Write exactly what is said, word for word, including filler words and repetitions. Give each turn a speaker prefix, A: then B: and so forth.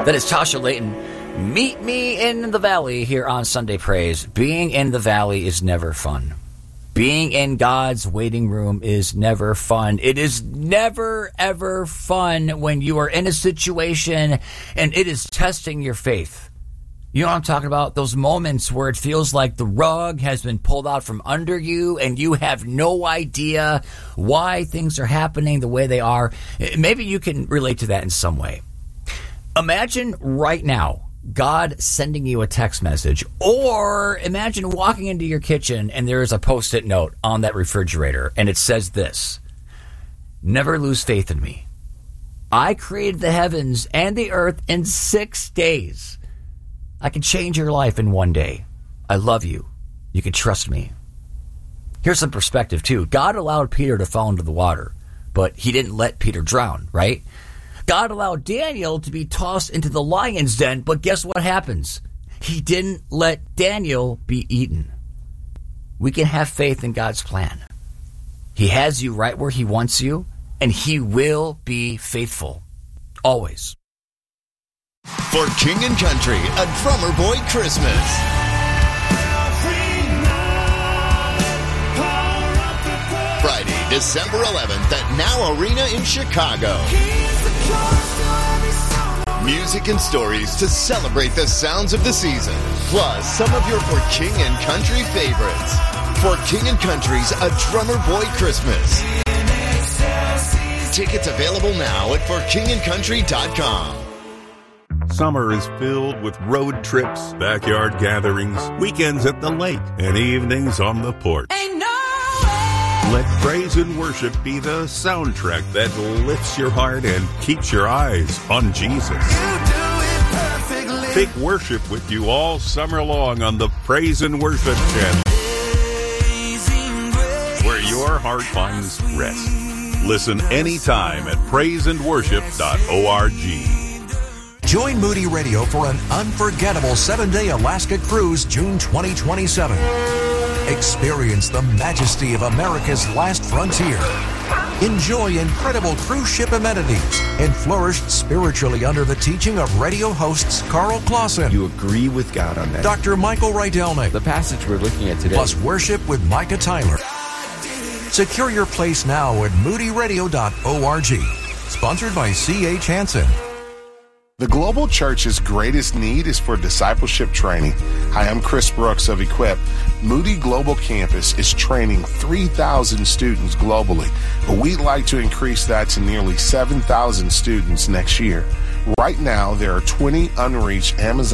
A: That is Tasha Layton. Meet me in the valley here on Sunday Praise. Being in the valley is never fun. Being in God's waiting room is never fun. It is never, ever fun when you are in a situation and it is testing your faith. You know what I'm talking about? Those moments where it feels like the rug has been pulled out from under you and you have no idea why things are happening the way they are. Maybe you can relate to that in some way. Imagine right now God sending you a text message, or imagine walking into your kitchen and there is a post-it note on that refrigerator and it says this: never lose faith in me. I created the heavens and the earth in six days. I can change your life in one day. I love you. You can trust me. Here's some perspective too. God allowed Peter to fall into the water, but he didn't let Peter drown, right? God allowed Daniel to be tossed into the lion's den, but guess what happens? He didn't let Daniel be eaten. We can have faith in God's plan. He has you right where he wants you, and he will be faithful. Always.
B: For King and Country, a Drummer Boy Christmas. Friday, December eleventh at Now Arena in Chicago. Music and stories to celebrate the sounds of the season, plus some of your For King and Country favorites. For King and Country's A Drummer Boy Christmas. Tickets available now at for king and country dot com.
C: Summer is filled with road trips, backyard gatherings, weekends at the lake, and evenings on the porch.
D: Ain't no
C: Let praise and worship be the soundtrack that lifts your heart and keeps your eyes on Jesus. Take worship with you all summer long on the Praise and Worship channel, where your heart finds rest. Listen anytime at praise and worship dot org.
E: Join Moody Radio for an unforgettable seven-day Alaska cruise June twenty twenty-seven. Experience the majesty of America's last frontier. Enjoy incredible cruise ship amenities and flourish spiritually under the teaching of radio hosts Carl Clausen.
F: You agree with God on that.
E: Doctor Michael Rydelnik.
F: The passage we're looking at today.
E: Plus worship with Micah Tyler. Secure your place now at moody radio dot org. Sponsored by C H Hansen.
G: The Global Church's greatest need is for discipleship training. Hi, I'm Chris Brooks of Equip. Moody Global Campus is training three thousand students globally, but we'd like to increase that to nearly seven thousand students next year. Right now, there are twenty unreached Amazon